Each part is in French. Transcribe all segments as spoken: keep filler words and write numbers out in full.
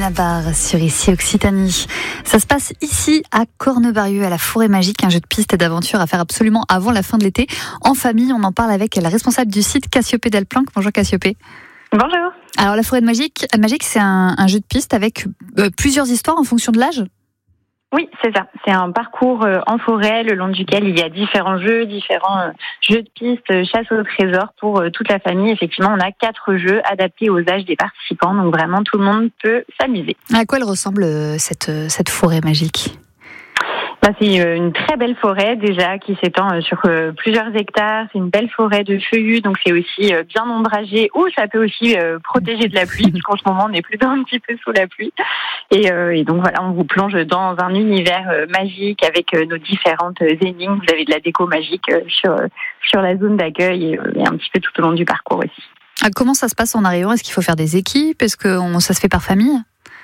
Benabar sur Ici Occitanie. Ça se passe ici à Cornebarieux, à la Forêt Magique, un jeu de piste et d'aventure à faire absolument avant la fin de l'été. En famille, on en parle avec la responsable du site, Cassiopée Delplanque. Bonjour Cassiopée. Bonjour. Alors la Forêt Magique, Magique c'est un, un jeu de piste avec euh, plusieurs histoires en fonction de l'âge ? Oui, c'est ça. C'est un parcours en forêt le long duquel il y a différents jeux, différents jeux de piste, chasse au trésor pour toute la famille. Effectivement, on a quatre jeux adaptés aux âges des participants. Donc vraiment, tout le monde peut s'amuser. À quoi elle ressemble cette, cette forêt magique ? Bah, c'est une très belle forêt déjà qui s'étend sur plusieurs hectares. C'est une belle forêt de feuillus, donc c'est aussi bien ombragé ou ça peut aussi protéger de la pluie, puisqu'en ce moment on est plutôt un petit peu sous la pluie. Et, euh, et donc voilà, on vous plonge dans un univers magique avec nos différentes énigmes. Vous avez de la déco magique sur sur la zone d'accueil et, et un petit peu tout au long du parcours aussi. Ah, comment ça se passe en arrivant ? Est-ce qu'il faut faire des équipes ? Est-ce que on, ça se fait par famille ?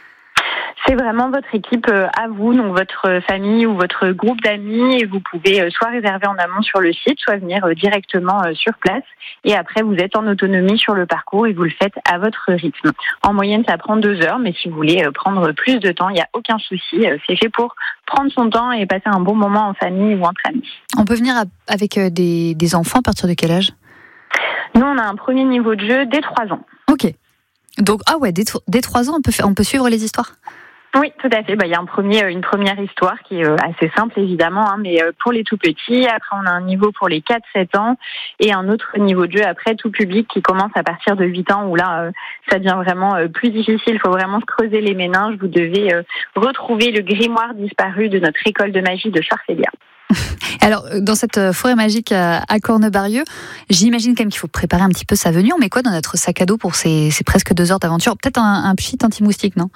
C'est vraiment votre équipe à vous, donc votre famille ou votre groupe d'amis. Et vous pouvez soit réserver en amont sur le site, soit venir directement sur place. Et après, vous êtes en autonomie sur le parcours et vous le faites à votre rythme. En moyenne, ça prend deux heures, mais si vous voulez prendre plus de temps, il n'y a aucun souci. C'est fait pour prendre son temps et passer un bon moment en famille ou entre amis. On peut venir avec des, des enfants à partir de quel âge ? Nous, on a un premier niveau de jeu dès trois ans. Ok. Donc, ah ouais, dès, dès trois ans, on peut, faire, on peut suivre les histoires ? Oui, tout à fait. Bah, il y a un premier, une première histoire qui est assez simple, évidemment, hein, mais pour les tout petits. Après, on a un niveau pour les quatre sept ans et un autre niveau de jeu après tout public qui commence à partir de huit ans où là, ça devient vraiment plus difficile. Il faut vraiment se creuser les méninges. Vous devez retrouver le grimoire disparu de notre école de magie de Charcélia. Alors, dans cette forêt magique à Cornebarieux, j'imagine quand même qu'il faut préparer un petit peu sa venue. On met quoi dans notre sac à dos pour ces, ces presque deux heures d'aventure ? Peut-être un, un pchit anti-moustique, non ?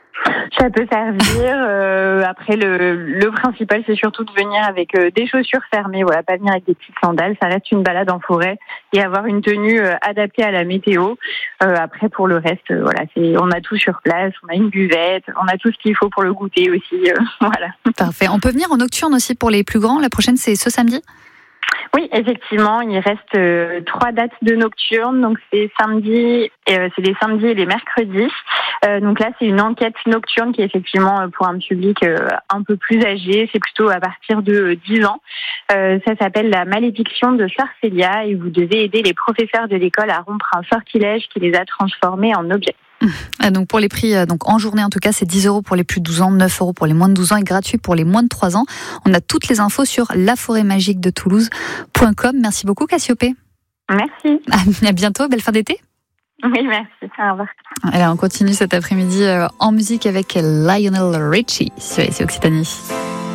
Ça peut servir. Euh, après, le, le principal, c'est surtout de venir avec euh, des chaussures fermées. Voilà, pas venir avec des petites sandales. Ça reste une balade en forêt et avoir une tenue euh, adaptée à la météo. Euh, après, pour le reste, euh, voilà, c'est, on a tout sur place. On a une buvette. On a tout ce qu'il faut pour le goûter aussi. Euh, voilà. Parfait. On peut venir en nocturne aussi pour les plus grands. La prochaine, c'est ce samedi ? Oui, effectivement, il reste euh, trois dates de nocturne. Donc c'est samedi, euh, c'est les samedis et les mercredis. Euh, donc là, c'est une enquête nocturne qui est effectivement pour un public euh, un peu plus âgé. C'est plutôt à partir de euh, dix ans. Euh, ça s'appelle la malédiction de Charcélia et vous devez aider les professeurs de l'école à rompre un sortilège qui les a transformés en objets. Donc pour les prix, donc en journée en tout cas, c'est dix euros pour les plus de douze ans, neuf euros pour les moins de douze ans et gratuit pour les moins de trois ans. On a toutes les infos sur la forêt magique de Toulouse point com. Merci beaucoup Cassiopée. Merci. À bientôt, belle fin d'été. Oui, merci. Au revoir. Alors on continue cet après-midi en musique avec Lionel Richie sur Ici Occitanie.